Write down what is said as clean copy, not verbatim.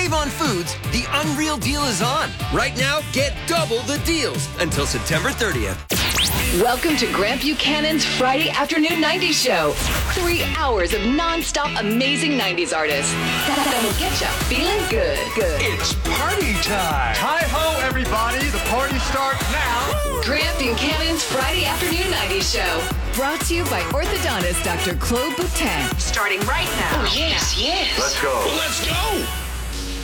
Save-On Foods, the unreal deal is on. Right now, get double the deals until September 30th. Welcome to Grant Buchanan's Friday Afternoon 90s Show. 3 hours of non-stop amazing 90s artists that will get you feeling good. It's party time. Hi-ho, everybody. The party starts now. Grant Buchanan's Friday Afternoon 90s Show. Brought to you by orthodontist Dr. Claude Boutin. Starting right now. Oh, yes. Let's go. Let's go.